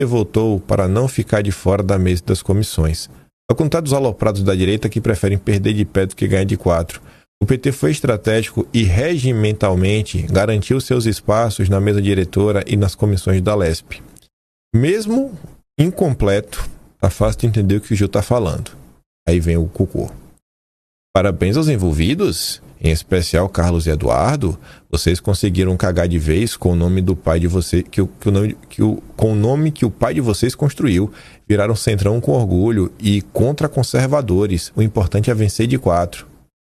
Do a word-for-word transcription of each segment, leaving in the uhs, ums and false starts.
votou para não ficar de fora da mesa das comissões. Ao contrário dos aloprados da direita que preferem perder de pé do que ganhar de quatro, o P T foi estratégico e regimentalmente garantiu seus espaços na mesa diretora e nas comissões da Lespe. Mesmo incompleto, tá fácil de entender o que o Gil tá falando. Aí vem o cocô. Parabéns aos envolvidos, em especial Carlos e Eduardo. Vocês conseguiram cagar de vez com o nome do pai de vocês, que o, que o nome, que o, com o nome que o pai de vocês construiu. Viraram centrão com orgulho e contra conservadores. O importante é vencer de quatro.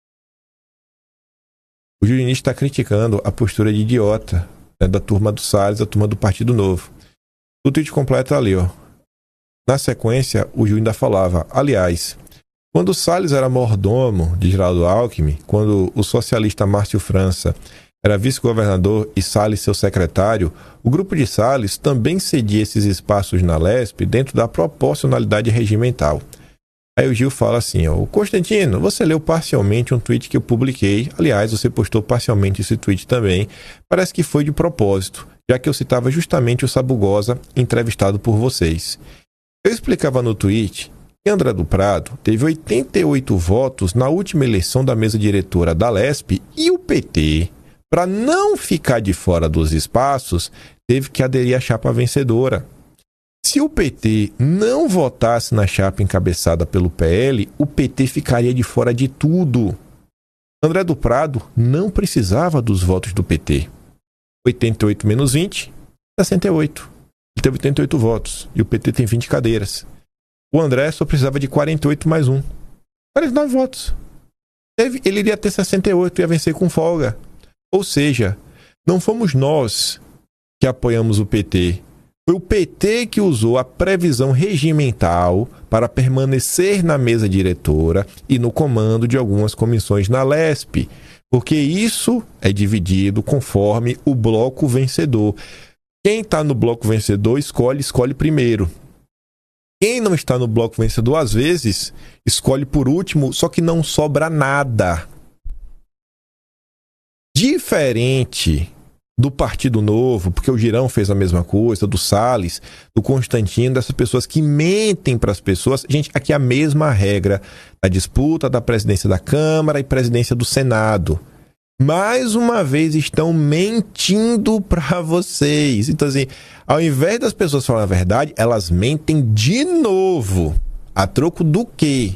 O Gil Diniz está criticando a postura de idiota, né, da turma do Salles, da turma do Partido Novo. O tweet completo ali, ó. Na sequência, o Gil ainda falava, aliás, quando o Salles era mordomo de Geraldo Alckmin, quando o socialista Márcio França era vice-governador e Salles seu secretário, o grupo de Salles também cedia esses espaços na Lespe dentro da proporcionalidade regimental. Aí o Gil fala assim, ó, Constantino, você leu parcialmente um tweet que eu publiquei, aliás, você postou parcialmente esse tweet também, parece que foi de propósito, já que eu citava justamente o Sabugosa entrevistado por vocês. Eu explicava no tweet que André do Prado teve oitenta e oito votos na última eleição da mesa diretora da Lespe e o P T, para não ficar de fora dos espaços, teve que aderir à chapa vencedora. Se o P T não votasse na chapa encabeçada pelo P L, o P T ficaria de fora de tudo. André do Prado não precisava dos votos do P T. oitenta e oito menos vinte, sessenta e oito. Ele teve oitenta e oito votos e o P T tem vinte cadeiras. O André só precisava de quarenta e oito mais um. quarenta e nove votos. Ele iria ter sessenta e oito e ia vencer com folga. Ou seja, não fomos nós que apoiamos o P T. Foi o P T que usou a previsão regimental para permanecer na mesa diretora e no comando de algumas comissões na Lespe, porque isso é dividido conforme o bloco vencedor. Quem está no bloco vencedor escolhe, escolhe primeiro. Quem não está no bloco vencedor, às vezes, escolhe por último, só que não sobra nada. Diferente do Partido Novo, porque o Girão fez a mesma coisa, do Salles, do Constantino, dessas pessoas que mentem para as pessoas. Gente, aqui é a mesma regra da disputa da presidência da Câmara e presidência do Senado. Mais uma vez estão mentindo para vocês. Então, assim, ao invés das pessoas falarem a verdade, elas mentem de novo. A troco do quê?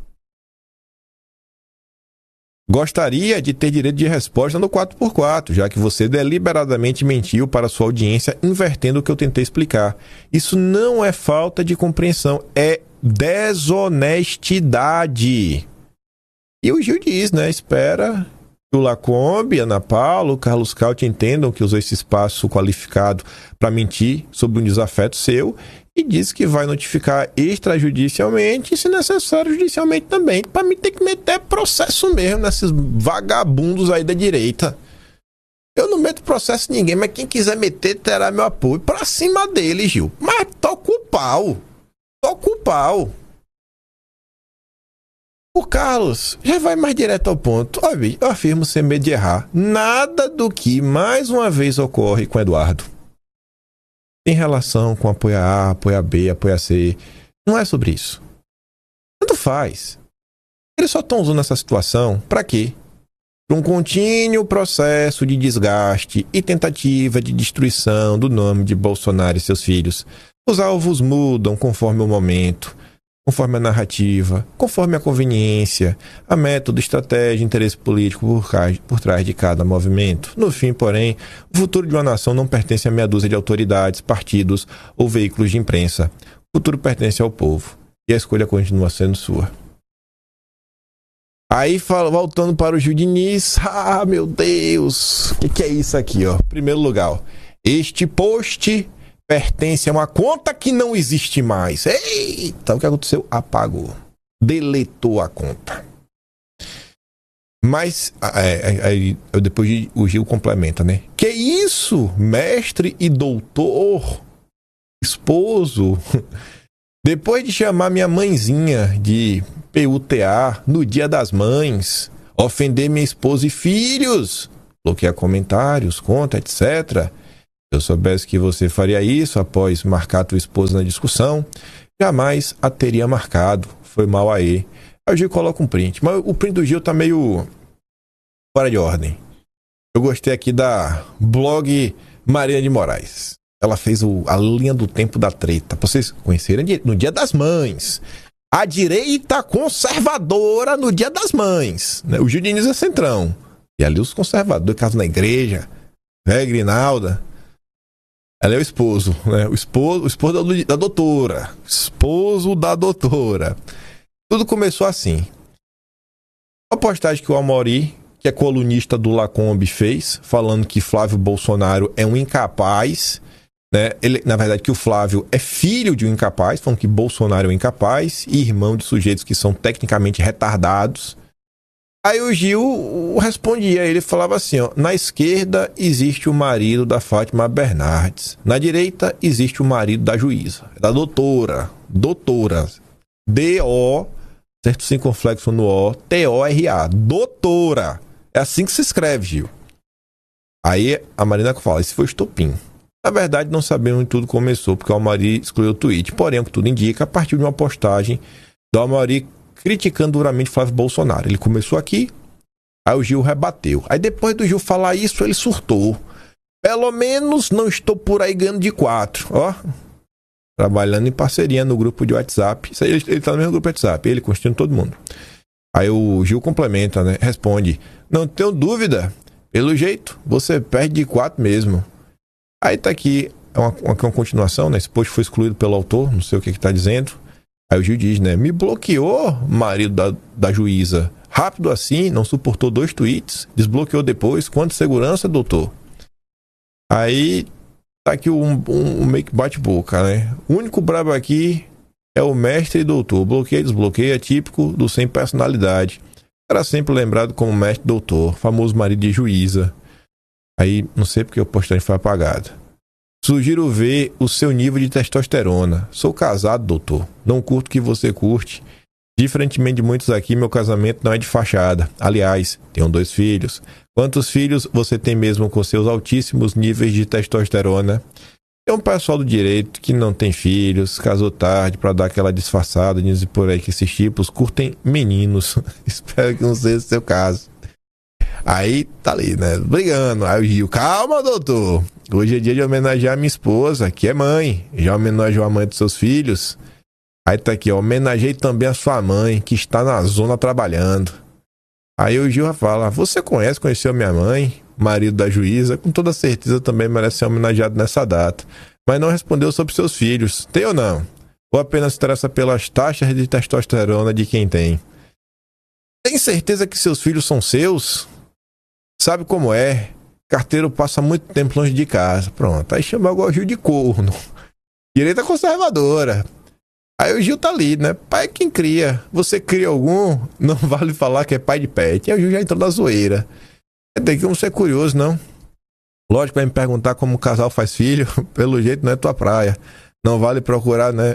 Gostaria de ter direito de resposta no quatro por quatro, já que você deliberadamente mentiu para sua audiência, invertendo o que eu tentei explicar. Isso não é falta de compreensão, é desonestidade. E o Gil diz, né? Espera que o Lacombe, Ana Paula, o Carlos Caut entendam que usou esse espaço qualificado para mentir sobre um desafeto seu e diz que vai notificar extrajudicialmente e, se necessário, judicialmente também. Para mim tem que meter processo mesmo nesses vagabundos aí da direita. Eu não meto processo em ninguém, mas quem quiser meter terá meu apoio. Pra cima dele, Gil. Mas toca o pau. Toca o pau. O Carlos já vai mais direto ao ponto. Olha, eu afirmo sem medo de errar. Nada do que mais uma vez ocorre com Eduardo em relação com apoia A, apoia B, apoia C. Não é sobre isso. Tanto faz. Eles só estão usando essa situação para quê? Para um contínuo processo de desgaste e tentativa de destruição do nome de Bolsonaro e seus filhos. Os alvos mudam conforme o momento, conforme a narrativa, conforme a conveniência, a método, estratégia, interesse político por, por trás de cada movimento. No fim, porém, o futuro de uma nação não pertence a meia dúzia de autoridades, partidos ou veículos de imprensa. O futuro pertence ao povo e a escolha continua sendo sua. Aí, voltando para o Gil Diniz, ah, meu Deus, o que, que é isso aqui, ó? Primeiro lugar, ó, este post pertence a uma conta que não existe mais. Eita, o que aconteceu? Apagou. Deletou a conta. Mas, aí, é, depois o Gil complementa, né? Que isso, mestre e doutor, esposo, depois de chamar minha mãezinha de P U T A no Dia das Mães, ofender minha esposa e filhos, bloquear comentários, conta, etcétera, Se eu soubesse que você faria isso após marcar tua esposa na discussão, jamais a teria marcado. Foi mal aí. Aí o Gil coloca um print. Mas o print do Gil tá meio fora de ordem. Eu gostei aqui da blog Marina de Moraes. Ela fez o, a linha do tempo da treta. Pra vocês conhecerem no Dia das Mães. A direita conservadora no Dia das Mães. Né? O Gil Diniz é centrão. E ali os conservadores, caso na igreja. Né, Grinalda. Ela é o esposo, né? O esposo, o esposo da, da doutora. Esposo da doutora. Tudo começou assim. Uma postagem que o Amaury, que é colunista do Lacombe, fez, falando que Flávio Bolsonaro é um incapaz, né? Ele, na verdade, que o Flávio é filho de um incapaz, falando que Bolsonaro é um incapaz e irmão de sujeitos que são tecnicamente retardados. Aí o Gil respondia, ele falava assim, ó, na esquerda existe o marido da Fátima Bernardes, na direita existe o marido da juíza, da doutora, doutora, D O, certo circunflexo no O, T O R A, doutora, é assim que se escreve, Gil. Aí a Marina fala, esse foi o estopim. Na verdade não sabemos onde tudo começou, porque o Amaury excluiu o tweet, porém o que tudo indica, a partir de uma postagem do Amaury criticando duramente Flávio Bolsonaro. Ele começou aqui, aí o Gil rebateu. Aí depois do Gil falar isso, ele surtou. Pelo menos não estou por aí ganhando de quatro. Ó, trabalhando em parceria no grupo de WhatsApp. Isso aí, ele, ele tá no mesmo grupo de WhatsApp, ele constituindo todo mundo. Aí o Gil complementa, né? Responde, não tenho dúvida, pelo jeito, você perde de quatro mesmo. Aí tá aqui, é uma, uma, uma continuação, né? Esse post foi excluído pelo autor, não sei o que que tá dizendo. Aí o Gil diz, né? Me bloqueou, marido da, da juíza. Rápido assim, não suportou dois tweets. Desbloqueou depois. Quanto segurança, doutor? Aí tá aqui um, um, um make bate-boca, né? O único brabo aqui é o mestre e doutor. Bloqueio, desbloqueio é típico do sem personalidade. Era sempre lembrado como mestre e doutor. Famoso marido de juíza. Aí, não sei porque a postagem foi apagada. Sugiro ver o seu nível de testosterona. Sou casado, doutor. Não curto o que você curte. Diferentemente de muitos aqui, meu casamento não é de fachada. Aliás, tenho dois filhos. Quantos filhos você tem mesmo com seus altíssimos níveis de testosterona? Tem um pessoal do direito que não tem filhos, casou tarde para dar aquela disfarçada, dizem por aí que esses tipos curtem meninos. Espero que não seja o seu caso. Aí tá ali, né? Brigando. Aí o Gil, calma, doutor. Hoje é dia de homenagear minha esposa, que é mãe. Já homenageou a mãe dos seus filhos. Aí tá aqui, ó. Homenageei também a sua mãe, que está na zona trabalhando. Aí o Gil fala, você conhece, conheceu minha mãe, marido da juíza, com toda certeza também merece ser homenageado nessa data. Mas não respondeu sobre seus filhos. Tem ou não? Ou apenas se interessa pelas taxas de testosterona de quem tem? Tem certeza que seus filhos são seus? Sabe como é? Carteiro passa muito tempo longe de casa. Pronto, aí chama agora o Gil de corno. Direita conservadora. Aí o Gil tá ali, né? Pai é quem cria. Você cria algum, não vale falar que é pai de pet. Aí o Gil já entrou na zoeira. Tem que não ser curioso, não. Lógico, vai me perguntar como o casal faz filho. Pelo jeito não é tua praia. Não vale procurar, né?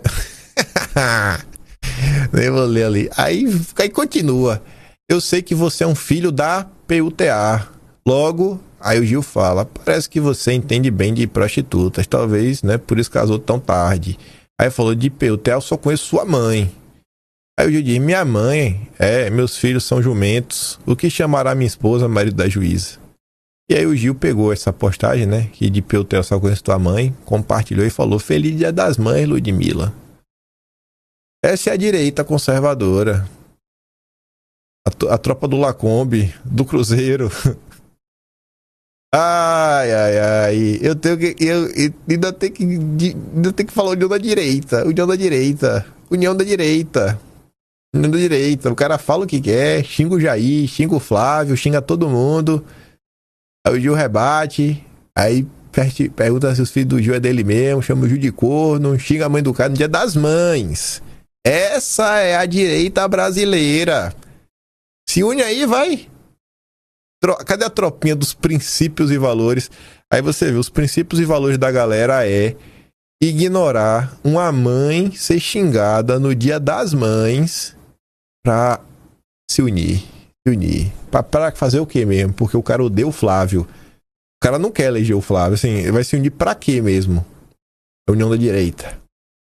Nem vou ler ali. Aí, aí continua. Eu sei que você é um filho da P U T A. Logo, aí o Gil fala, parece que você entende bem de prostitutas, talvez, né, por isso casou tão tarde. Aí falou de P U T A, eu só conheço sua mãe. Aí o Gil diz, minha mãe, é, meus filhos são jumentos, o que chamará minha esposa, marido da juíza? E aí o Gil pegou essa postagem, né, que de P U T A eu só conheço tua mãe, compartilhou e falou, feliz dia das mães, Ludmila. Essa é a direita conservadora. A, a tropa do Lacombe, do Cruzeiro. Ai, ai, ai. Eu tenho que. Eu, eu ainda tenho que. Ainda tenho que falar União da Direita. União da Direita. União da Direita. União da Direita. O cara fala o que quer, xinga o Jair, xinga o Flávio, xinga todo mundo. Aí o Gil rebate. Aí pergunta se os filhos do Gil é dele mesmo, chama o Gil de corno, xinga a mãe do cara no dia das mães. Essa é a direita brasileira. Se une aí, vai. Cadê a tropinha dos princípios e valores? Aí você vê, os princípios e valores da galera é ignorar uma mãe ser xingada no dia das mães pra se unir. Se unir. Pra, pra fazer o quê mesmo? Porque o cara odeia o Flávio. O cara não quer eleger o Flávio, assim, vai se unir pra quê mesmo? A união da direita.